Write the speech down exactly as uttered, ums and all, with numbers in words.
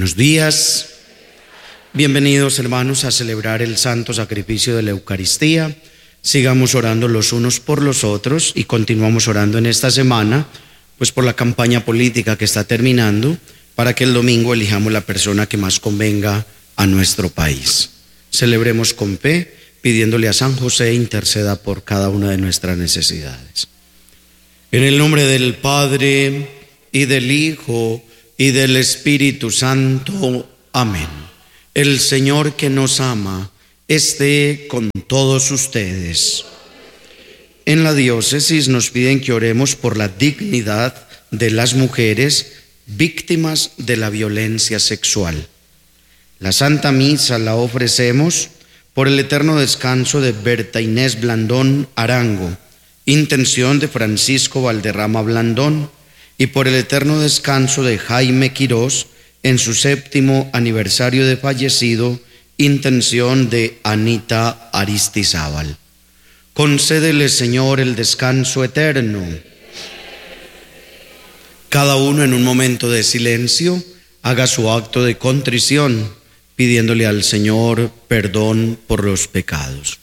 Buenos días. Bienvenidos, hermanos, a celebrar el santo sacrificio de la Eucaristía. Sigamos orando los unos por los otros y continuamos orando en esta semana, pues por la campaña política que está terminando, para que el domingo elijamos la persona que más convenga a nuestro país. Celebremos con fe, pidiéndole a San José interceda por cada una de nuestras necesidades. En el nombre del Padre, y del Hijo, y del Espíritu Santo. Amén. El Señor que nos ama esté con todos ustedes. En la diócesis nos piden que oremos por la dignidad de las mujeres víctimas de la violencia sexual. La Santa Misa la ofrecemos por el eterno descanso de Berta Inés Blandón Arango, intención de Francisco Valderrama Blandón, y por el eterno descanso de Jaime Quirós en su séptimo aniversario de fallecido, intención de Anita Aristizábal. Concédele, Señor, el descanso eterno. Cada uno en un momento de silencio haga su acto de contrición, pidiéndole al Señor perdón por los pecados.